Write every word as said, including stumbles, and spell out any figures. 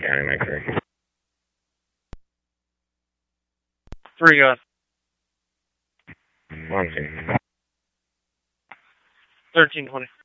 County, Mike three. Three, uh, One, two. thirteen twenty.